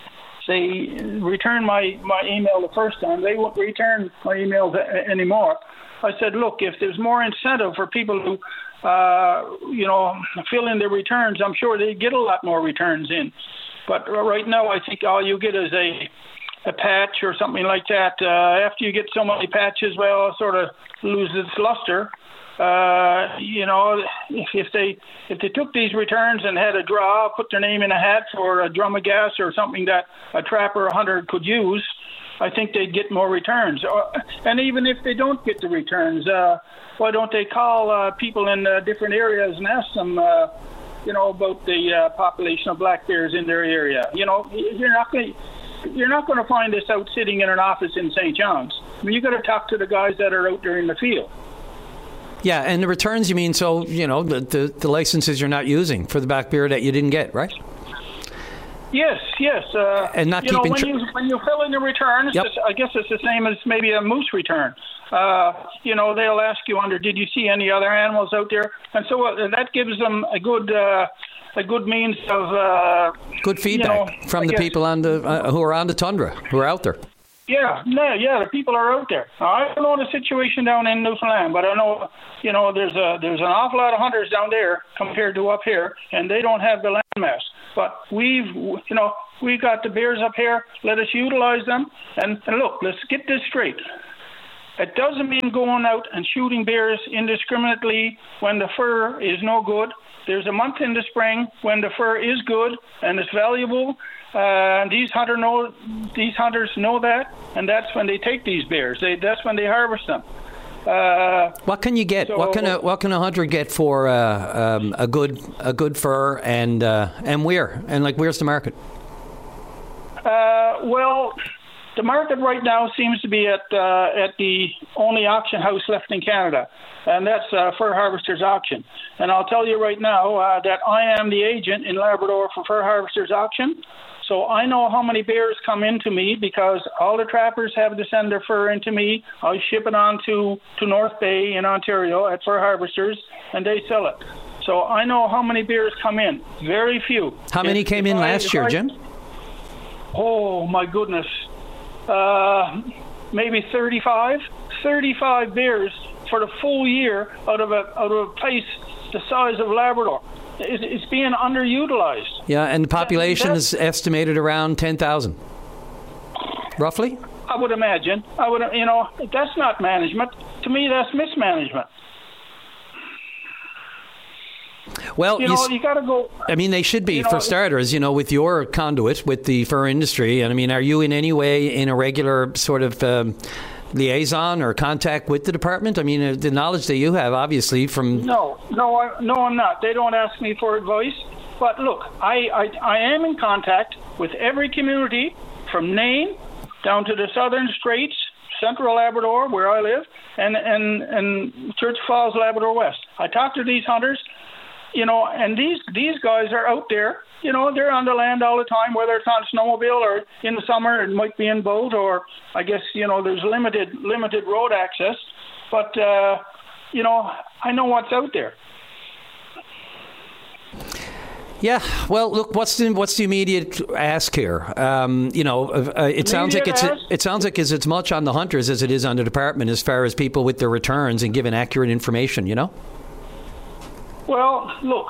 They returned my, my email the first time. They won't return my emails anymore. I said, look, if there's more incentive for people to, uh, you know, fill in their returns, I'm sure they'd get a lot more returns in. But right now, I think all you get is a a patch or something like that. Uh, after you get so many patches, well, it sort of loses its luster. Uh, you know, if, if they if they took these returns and had a draw, put their name in a hat for a drum of gas or something that a trapper or a hunter could use, I think they'd get more returns. Or, and even if they don't get the returns, uh, why don't they call uh, people in uh, different areas and ask them, uh, you know, about the uh, population of black bears in their area? You know, you're not going you're not going to find this out sitting in an office in Saint John's. I mean, you got to talk to the guys that are out there in the field. Yeah, and the returns, you mean, so, you know, the, the, the licenses you're not using for the back beer that you didn't get, right? Yes, yes. Uh, and not you keeping... know, when, Tr- you, when you fill in the returns, yep. it's, I guess it's the same as maybe a moose return. Uh, you know, they'll ask you under, did you see any other animals out there? And so uh, that gives them a good... Uh, a good means of uh, good feedback you know, from I the guess. people on the uh, who are on the tundra, who are out there. Yeah, no, yeah, the people are out there. I don't know the situation down in Newfoundland, but I know, you know, there's a there's an awful lot of hunters down there compared to up here, and they don't have the land mass. But we've, you know, we got the bears up here. Let us utilize them. And, and look, let's get this straight. It doesn't mean going out and shooting bears indiscriminately when the fur is no good. There's a month in the spring when the fur is good and it's valuable. Uh, these hunter know these hunters know that, and that's when they take these bears. They that's when they harvest them. Uh, what can you get? So, what can a what can a hunter get for uh, um, a good a good fur and uh, and where and like where's the market? Uh, well. The market right now seems to be at uh, at the only auction house left in Canada, and that's uh, Fur Harvesters Auction. And I'll tell you right now uh, that I am the agent in Labrador for Fur Harvesters Auction, so I know how many bears come into me because all the trappers have to send their fur into me. I ship it on to, to North Bay in Ontario at Fur Harvesters, and they sell it. So I know how many bears come in. Very few. How many if, came if in I, last year, I, Jim? Oh, my goodness. Uh, maybe thirty-five, thirty-five bears for the full year out of a out of a place the size of Labrador. It's, it's being underutilized. Yeah, and the population that, is estimated around ten thousand, roughly. I would imagine. I would, you know, that's not management. To me, that's mismanagement. Well, you know, you, you got to go. I mean, they should be, you know, for starters, you know, with your conduit with the fur industry. And I mean, are you in any way in a regular sort of um, liaison or contact with the department? I mean, uh, the knowledge that you have, obviously, from. No, no, I, no, I'm not. They don't ask me for advice. But look, I, I, I am in contact with every community from Nain down to the Southern Straits, Central Labrador, where I live, and, and, and Church Falls, Labrador West. I talk to these hunters. You know, and these these guys are out there. You know, they're on the land all the time, whether it's on snowmobile or in the summer it might be in boat, or I guess, you know, there's limited limited road access. But uh, you know, I know what's out there. Yeah, well, look, what's the what's the immediate ask here? Um, you know, uh, it sounds like it's it sounds like it's as much on the hunters as it is on the department, as far as people with their returns and giving accurate information. You know. Well, look,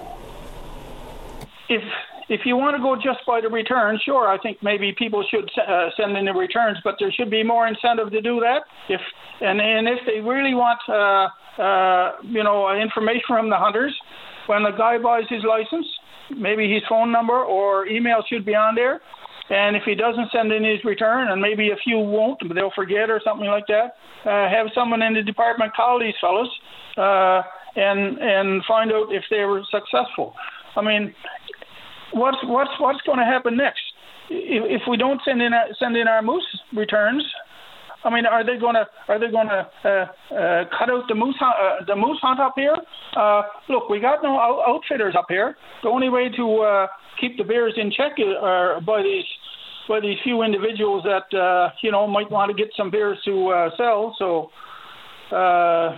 if if you want to go just by the returns, sure, I think maybe people should uh, send in the returns, but there should be more incentive to do that. If and, and if they really want, uh, uh, you know, information from the hunters, when the guy buys his license, maybe his phone number or email should be on there. And if he doesn't send in his return, and maybe a few won't, but they'll forget or something like that, uh, have someone in the department call these fellows. Uh, and and find out if they were successful. I mean, what's what's what's going to happen next? If, if we don't send in our, send in our moose returns, I mean, are they going to are they going to uh, uh, cut out the moose uh, the moose hunt up here? Uh, look, we got no out- outfitters up here. The only way to uh, keep the bears in check are by these by these few individuals that uh, you know might want to get some bears to uh, sell. So. Uh,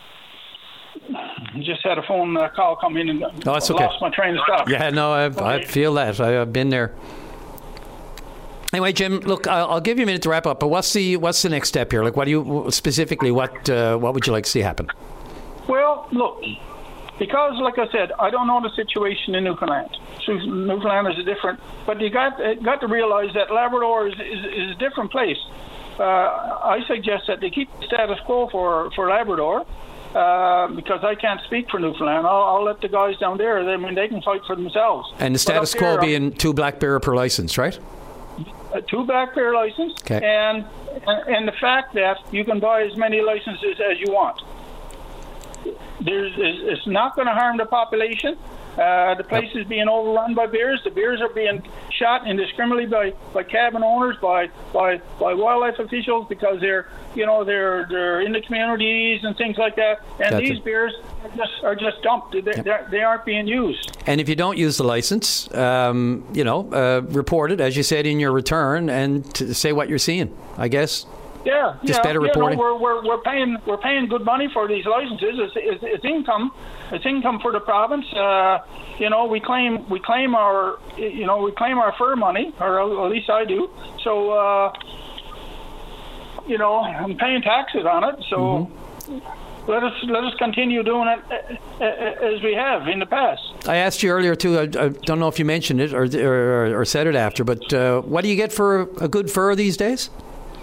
Just had a phone uh, call come in and oh, that's okay. lost my train of thought. Yeah, no, I, okay. I feel that. I, I've been there. Anyway, Jim, look, I'll, I'll give you a minute to wrap up. But what's the what's the next step here? Like, what do you specifically? What uh, what would you like to see happen? Well, look, because like I said, I don't know the situation in Newfoundland. So Newfoundland is a different, but you got got to realize that Labrador is is, is a different place. Uh, I suggest that they keep the status quo for for Labrador. Uh, because I can't speak for Newfoundland. I'll, I'll let the guys down there, I mean, they can fight for themselves. And the status quo here, being two black bear per license, right? A two black bear license, okay. and, and the fact that you can buy as many licenses as you want. There's, it's not going to harm the population. Uh, the place is being overrun by bears. The bears are being shot indiscriminately by, by cabin owners, by, by by wildlife officials because they're you know they're they're in the communities and things like that. And That's these it. beers are just are just dumped. They, they're- they aren't being used. And if you don't use the license, um, you know, uh, report it, as you said, in your return and to say what you're seeing, I guess. Yeah, Just yeah, better you know, reporting. we're, we're we're paying we're paying good money for these licenses. It's, it's, it's income. It's income for the province. Uh, you know, we claim we claim our you know we claim our fur money, or at least I do. So uh, you know, I'm paying taxes on it. So. Mm-hmm. Let us let us continue doing it uh, uh, as we have in the past. I asked you earlier, too, I, I don't know if you mentioned it or or, or said it after, but uh, what do you get for a good fur these days?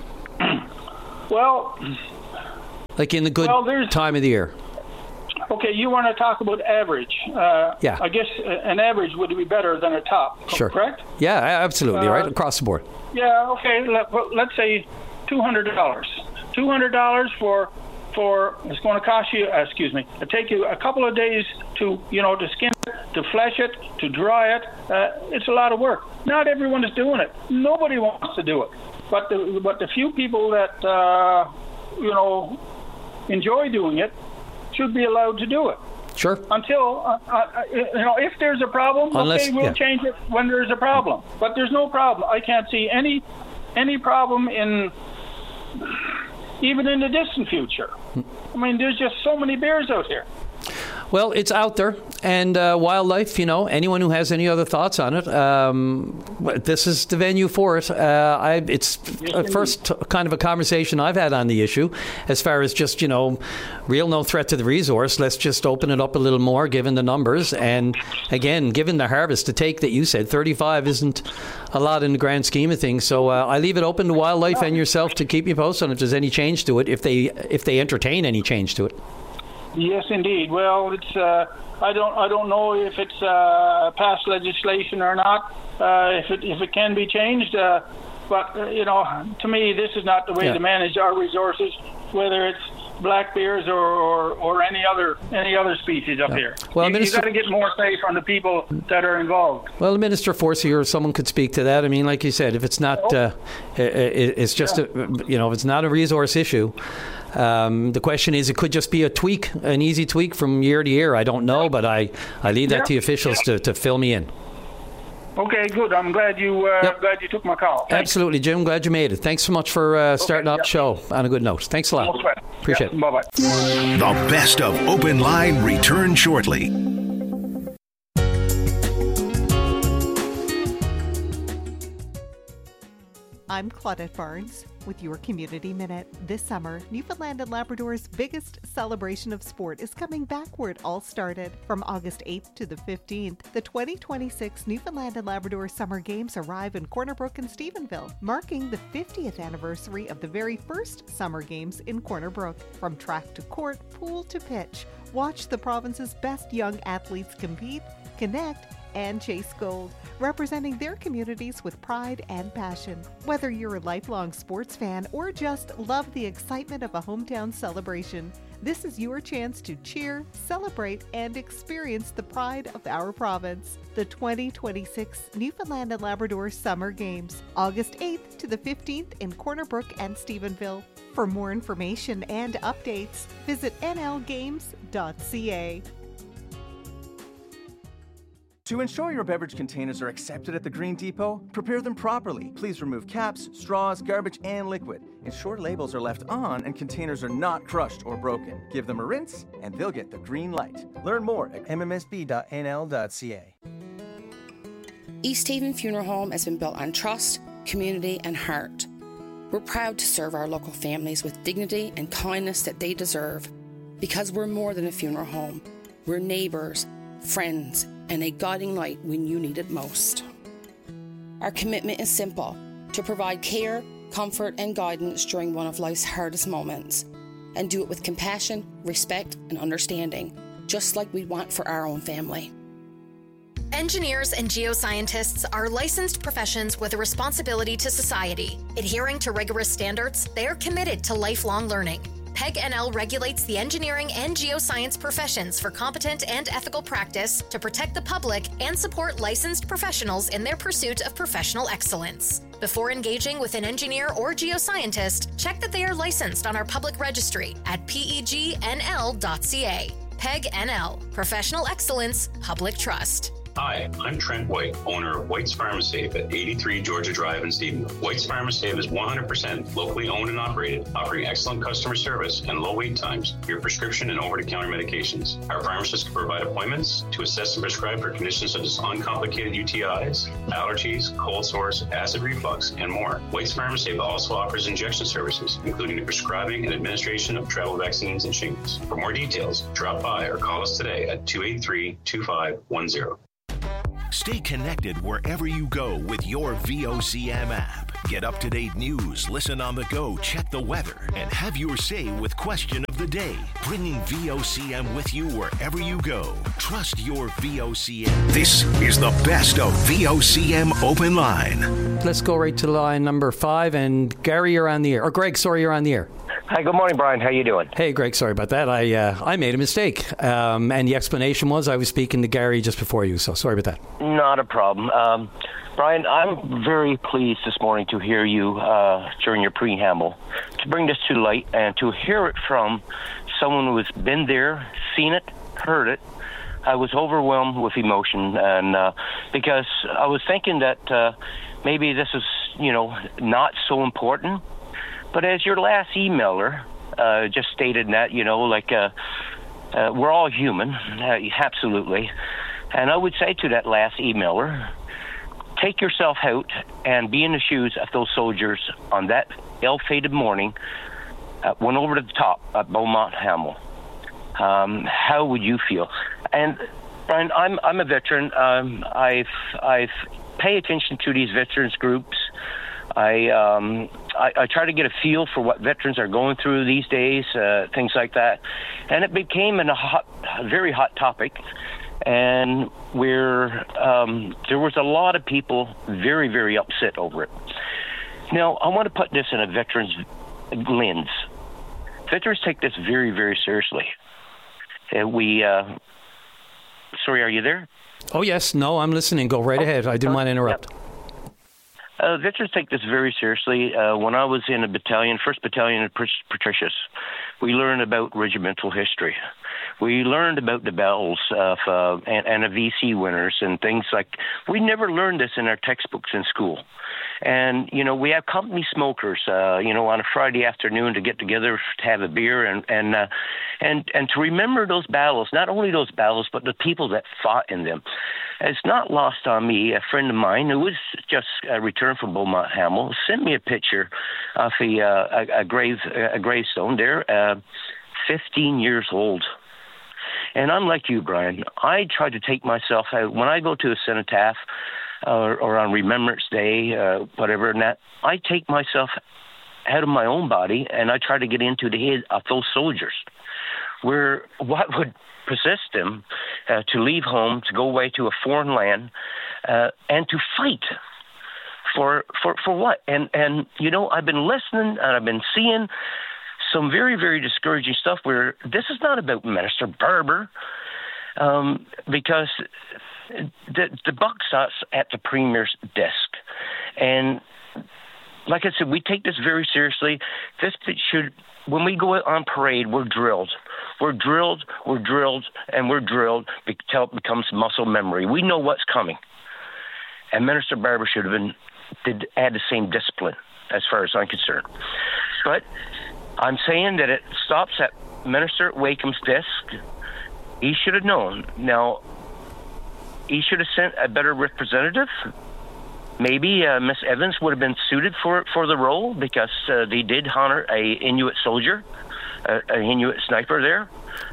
Well, Like in the good Well, there's- time of the year? okay, you want to talk about average. Uh, Yeah. I guess uh, an average would be better than a top, Sure. correct? Yeah, absolutely, Uh, right? Across the board. Yeah, okay. Let, well, let's say two hundred dollars. two hundred dollars for for it's going to cost you. Uh, excuse me. It'll take you a couple of days to you know to skin it, to flesh it, to dry it. Uh, it's a lot of work. Not everyone is doing it. Nobody wants to do it. But the but the few people that uh, you know enjoy doing it should be allowed to do it. Sure. Until uh, uh, you know, if there's a problem, Unless- okay, we'll yeah. change it when there's a problem. But there's no problem. I can't see any any problem in even in the distant future. I mean, there's just so many bears out here. Well, it's out there, and uh, wildlife, you know, anyone who has any other thoughts on it, um, this is the venue for it. Uh, I, it's a first kind of a conversation I've had on the issue, as far as just, you know, real no threat to the resource. Let's just open it up a little more, given the numbers. And again, given the harvest, the take that you said, thirty-five isn't a lot in the grand scheme of things. So uh, I leave it open to wildlife and yourself to keep you posted on if there's any change to it, if they if they entertain any change to it. Yes, indeed. Well, it's uh, I don't I don't know if it's uh, past legislation or not. Uh, if it if it can be changed, uh, but uh, you know, to me, this is not the way Yeah. to manage our resources. Whether it's black bears or, or, or any other any other species up here. Well, you, Minister- you got to get more say from the people that are involved. Well, Minister Forsey or someone could speak to that. I mean, like you said, if it's not, uh, i- i- it's just, a, you know, if it's not a resource issue, um, the question is, it could just be a tweak, an easy tweak from year to year. I don't know, but I, I leave that Yeah. to the officials to, to fill me in. Okay, good. I'm glad you uh, glad you took my call. Thanks. Absolutely, Jim. Glad you made it. Thanks so much for uh, starting off the show on a good note. Thanks a lot. No sweat. Appreciate it. Bye bye. The best of Open Line return shortly. I'm Claudette Barnes with your Community Minute. This summer, Newfoundland and Labrador's biggest celebration of sport is coming back where it all started. From August eighth to the fifteenth, the twenty twenty-six Newfoundland and Labrador Summer Games arrive in Corner Brook and Stephenville, marking the fiftieth anniversary of the very first Summer Games in Corner Brook. From track to court, pool to pitch, watch the province's best young athletes compete, connect, and chase gold, representing their communities with pride and passion. Whether you're a lifelong sports fan or just love the excitement of a hometown celebration, this is your chance to cheer, celebrate, and experience the pride of our province. The twenty twenty-six Newfoundland and Labrador Summer Games, August eighth to the fifteenth in Corner Brook and Stephenville. For more information and updates, visit n l games dot c a. To ensure your beverage containers are accepted at the Green Depot, prepare them properly. Please remove caps, straws, garbage, and liquid. Ensure labels are left on and containers are not crushed or broken. Give them a rinse and they'll get the green light. Learn more at m m s b dot n l dot c a. East Haven Funeral Home has been built on trust, community, and heart. We're proud to serve our local families with dignity and kindness that they deserve, because we're more than a funeral home. We're neighbours, friends, and a guiding light when you need it most. Our commitment is simple: to provide care, comfort, and guidance during one of life's hardest moments, and do it with compassion, respect, and understanding, just like we want for our own family. Engineers and geoscientists are licensed professions with a responsibility to society. Adhering to rigorous standards, they are committed to lifelong learning. PEG N L regulates the engineering and geoscience professions for competent and ethical practice to protect the public and support licensed professionals in their pursuit of professional excellence. Before engaging with an engineer or geoscientist, check that they are licensed on our public registry at P E G N L dot C A. PEG N L, Professional Excellence, Public Trust. Hi, I'm Trent White, owner of White's Pharmasafe at eighty-three Georgia Drive in Stephenville. White's Pharmasafe is one hundred percent locally owned and operated, offering excellent customer service and low wait times for your prescription and over-the-counter medications. Our pharmacists can provide appointments to assess and prescribe for conditions such as uncomplicated U T Is, allergies, cold sores, acid reflux, and more. White's Pharmasafe also offers injection services, including the prescribing and administration of travel vaccines and shingles. For more details, drop by or call us today at two eight three, two five one zero. Stay connected wherever you go with your V O C M app. Get up-to-date news, listen on the go, check the weather, and have your say with Question of the Day. Bringing V O C M with you wherever you go. Trust your V O C M. This is the best of V O C M Open Line. Let's go right to line number five. And Gary, you're on the air. Or Greg, sorry, you're on the air. Hi, good morning, Brian. How you doing? Hey, Greg, sorry about that. I uh, I made a mistake. Um, and the explanation was I was speaking to Gary just before you, so sorry about that. Not a problem. Um, Brian, I'm very pleased this morning to hear you uh, during your preamble, to bring this to light and to hear it from someone who has been there, seen it, heard it. I was overwhelmed with emotion, and uh, because I was thinking that uh, maybe this is, you know, not so important. But as your last emailer uh, just stated that, you know, like uh, uh, we're all human, uh, absolutely. And I would say to that last emailer, take yourself out and be in the shoes of those soldiers on that ill-fated morning, uh, went over to the top at Beaumont Hamel. Um, how would you feel? And Brian, I'm I'm a veteran. Um, I've I've paid attention to these veterans groups. I, um, I I try to get a feel for what veterans are going through these days, uh, things like that, and it became a hot, a very hot topic, and where um, there was a lot of people very, very upset over it. Now, I want to put this in a veteran's lens. Veterans take this very, very seriously. Uh, we, uh, sorry, are you there? Oh yes, no, I'm listening. Go right oh, ahead. I didn't uh, want to interrupt. Yep. Uh, veterans take this very seriously. Uh, when I was in a battalion, first Battalion at Patricius, we learned about regimental history. We learned about the battles of uh, and, and the V C winners and things like. We never learned this in our textbooks in school. And, you know, we have company smokers, uh, you know, on a Friday afternoon to get together to have a beer and and uh, and and to remember those battles, not only those battles, but the people that fought in them. It's not lost on me. A friend of mine who was just uh, returned from Beaumont Hamel sent me a picture of a, uh, a, a grave a gravestone there, uh, fifteen years old. And I'm like you, Brian. I try to take myself out. When I go to a cenotaph uh, or on Remembrance Day, uh, whatever, and that, I take myself out of my own body and I try to get into the head of those soldiers. Where what would possess them uh, to leave home, to go away to a foreign land, uh, and to fight for for for what? And and you know, I've been listening and I've been seeing some very, very discouraging stuff where this is not about Minister Barber, um, because the, the buck stops at the Premier's desk. And like I said, we take this very seriously. This should, when we go on parade, we're drilled. We're drilled, we're drilled, and we're drilled until it becomes muscle memory. We know what's coming. And Minister Barber should have been, did add the same discipline as far as I'm concerned. But I'm saying that it stops at Minister Wakeham's desk. He should have known. Now, he should have sent a better representative. Maybe uh, Miss Evans would have been suited for for the role because uh, they did honor a Inuit soldier, a, a Inuit sniper there.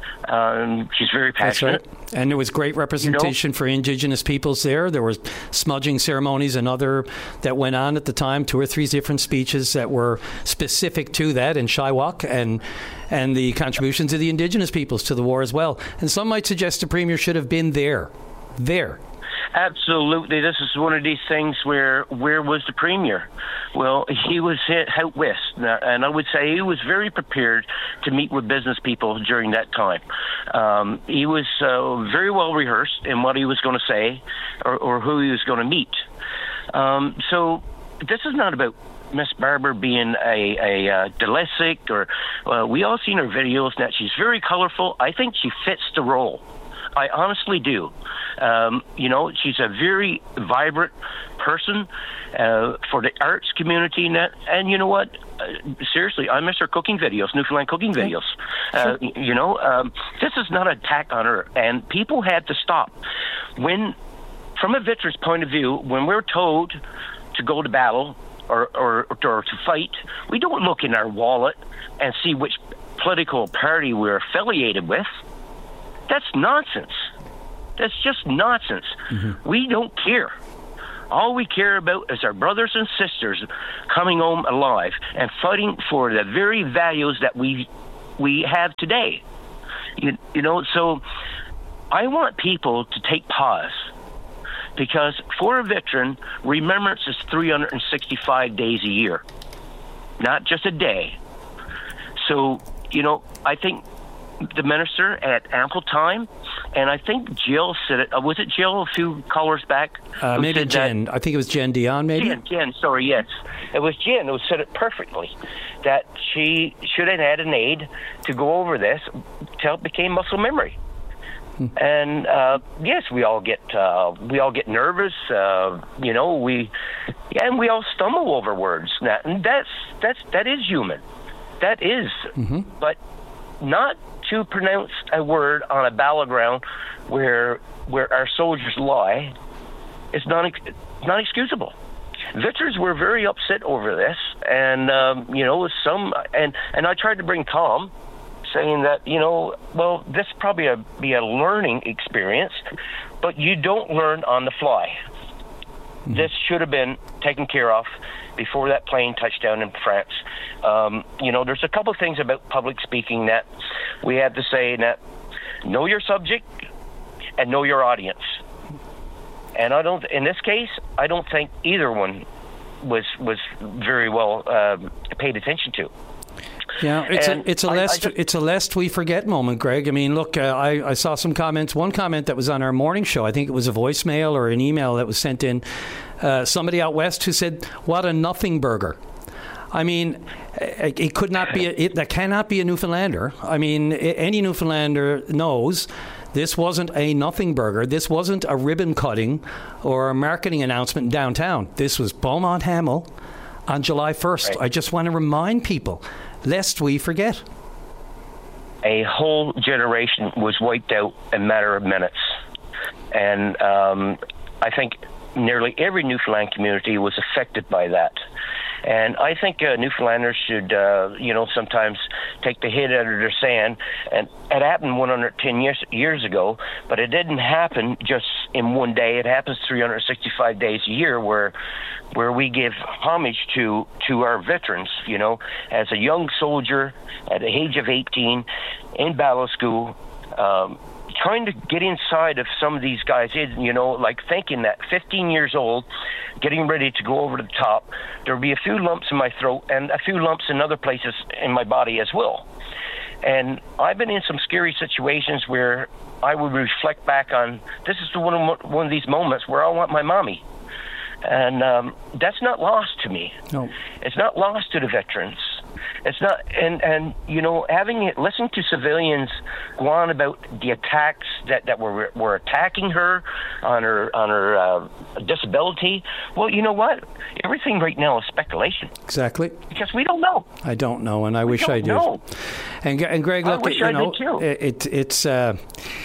Um, she's very passionate. That's right. And there was great representation you know, for Indigenous peoples there. There were smudging ceremonies and other that went on at the time, two or three different speeches that were specific to that in Shiwak and and the contributions of the Indigenous peoples to the war as well. And some might suggest the Premier should have been there. There. Absolutely. This is one of these things where where was the Premier? Well, he was out west, and I would say he was very prepared to meet with business people during that time. Um, he was uh, very well rehearsed in what he was going to say or, or who he was going to meet. Um, so this is not about Miss Barber being a, a uh, dyslexic, or uh, we all seen her videos that she's very colorful. I think she fits the role. I honestly do. Um, you know, she's a very vibrant person uh, for the arts community. And, that, and you know what? Uh, seriously, I miss her cooking videos, Newfoundland cooking videos. Uh, you know, um, this is not an attack on her. And people had to stop. When, from a veteran's point of view, when we're told to go to battle or, or, or to fight, we don't look in our wallet and see which political party we're affiliated with. That's nonsense. That's just nonsense. Mm-hmm. We don't care. All we care about is our brothers and sisters coming home alive and fighting for the very values that we we have today. You, you know, so I want people to take pause, because for a veteran, remembrance is three hundred sixty-five days a year, not just a day. So, you know, I think the minister had ample time, and I think Jill said it. Uh, was it Jill a few callers back? Uh, maybe Jen. That, I think it was Jen Dion, maybe? Jen, Jen, sorry, yes. It was Jen who said it perfectly, that she should have had an aide to go over this till it became muscle memory. Hmm. And uh, yes, we all get uh, we all get nervous. Uh, you know, we and we all stumble over words. Now, and that's that's that is human. That is, mm-hmm. But not to pronounce a word on a battleground where where our soldiers lie is not not excusable. Veterans were very upset over this, and um, you know, some and and I tried to bring Tom, saying that, you know, well, this probably a, be a learning experience, but you don't learn on the fly. Mm-hmm. This should have been taken care of before that plane touched down in France. Um, you know, there's a couple of things about public speaking that we have to say, that know your subject and know your audience. And I don't, in this case, I don't think either one was was very well uh, paid attention to. Yeah, it's and a it's a I, lest I just, it's a lest we forget moment, Greg. I mean, look, uh, I I saw some comments. One comment that was on our morning show. I think it was a voicemail or an email that was sent in. Uh, somebody out west who said, "What a nothing burger." I mean, it, it could not be. A, it, that cannot be a Newfoundlander. I mean, any Newfoundlander knows this wasn't a nothing burger. This wasn't a ribbon cutting or a marketing announcement in downtown. This was Beaumont Hamel on July first. Right. I just want to remind people, lest we forget. A whole generation was wiped out in a matter of minutes. And um, I think nearly every Newfoundland community was affected by that. And I think uh, Newfoundlanders should, uh, you know, sometimes take the head out of their sand. And it happened one hundred ten years, years ago, but it didn't happen just in one day. It happens three hundred sixty-five days a year, where where we give homage to, to our veterans, you know, as a young soldier at the age of eighteen in battle school, um, trying to get inside of some of these guys, you know, like thinking that fifteen years old, getting ready to go over to the top, there'll be a few lumps in my throat and a few lumps in other places in my body as well. And I've been in some scary situations where I would reflect back on, this is one of, one of these moments where I want my mommy. And um, that's not lost to me. No. It's not lost to the veterans. It's not, and, and you know, having listened to civilians go on about the attacks that, that were were attacking her on her on her uh, disability. Well, you know what? Everything right now is speculation. Exactly. Because we don't know. I don't know, and I we wish I did. Know. And and Greg, look, I wish you I know, did too. it it's. Uh,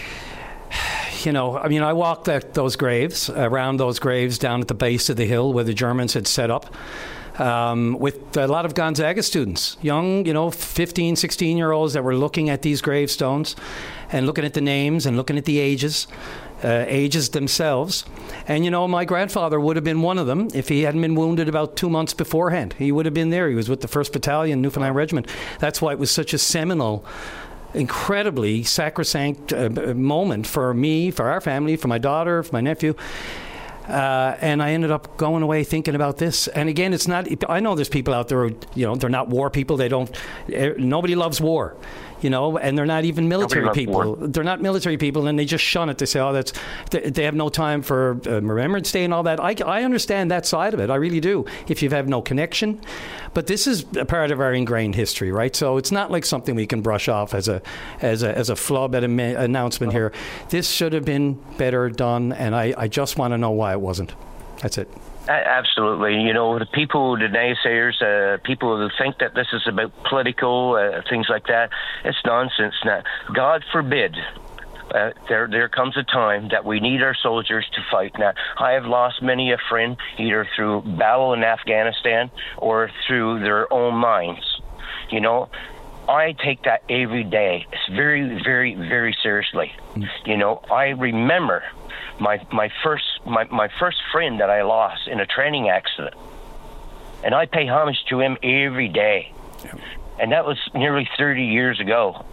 You know, I mean, I walked that, those graves, around those graves down at the base of the hill where the Germans had set up, um, with a lot of Gonzaga students, young, you know, fifteen, sixteen-year-olds that were looking at these gravestones and looking at the names and looking at the ages, uh, ages themselves. And, you know, my grandfather would have been one of them if he hadn't been wounded about two months beforehand. He would have been there. He was with the first Battalion, Newfoundland Regiment. That's why it was such a seminal incredibly sacrosanct uh, moment for me, for our family, for my daughter, for my nephew. Uh, and I ended up going away thinking about this. And again, it's not, I know there's people out there who, you know, they're not war people. They don't, nobody loves war, you know, and they're not even military people. War. They're not military people, and they just shun it. They say, oh, that's, they have no time for uh, Remembrance Day and all that. I, I understand that side of it. I really do, if you have no connection. But this is a part of our ingrained history, right? So it's not like something we can brush off as a as a, as a flub at an announcement here. This should have been better done, and I, I just want to know why it wasn't. That's it. Absolutely. You know, the people, the naysayers, uh, people who think that this is about political, uh, things like that, it's nonsense. Now, God forbid, uh, there there comes a time that we need our soldiers to fight. Now, I have lost many a friend, either through battle in Afghanistan or through their own minds. You know, I take that every day. It's very, very, very seriously. Mm. You know, I remember my my first my, my first friend that I lost in a training accident, and I pay homage to him every day. Yeah. And that was nearly thirty years ago.